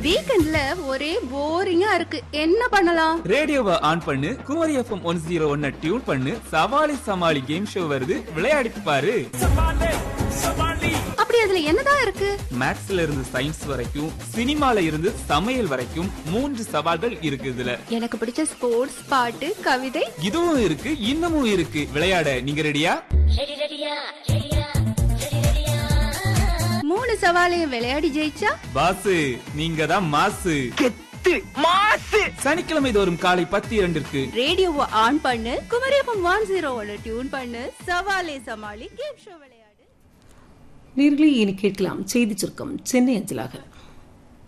வீக்கெண்ட்ல ஒரே போரிங்கா இருக்கு, என்ன பண்ணலாம்? ரேடியோவை ஆன் பண்ணு, குமரி எஃப்எம் 101 டியூன் பண்ணு, சவாலி சமாளி கேம் ஷோ வருது, விளையாடிட்டு பாரு. அப்படி அதுல என்னதான் இருக்கு? மேத்ஸ்ல இருந்து சயின்ஸ் வரைக்கும், சினிமால இருந்து சமையல் வரைக்கும் 3 சவால்கள் இருக்கு இதுல. எனக்கு பிடிச்ச ஸ்போர்ட்ஸ், பாட்டு, கவிதை இதுவும் இருக்கு, இன்னமும் இருக்கு. விளையாட நீங்க ரெடியா? 3 சவாலையும் விளையாடி ஜெயிச்சா பாசு நீங்க தான் மாசு. சனிக்கிழமை தோறும் காலை 10:02 ரேடியோவை ஆன் பண்ணு, குமரி எஃப்எம் 101 டியூன் பண்ணு, சவாலே சமாளி கேம் ஷோ விளையாடு. நேயர்களே, இனி கேட்கலாம் செய்தி சுருக்கம் சென்னை அஞ்சலாக.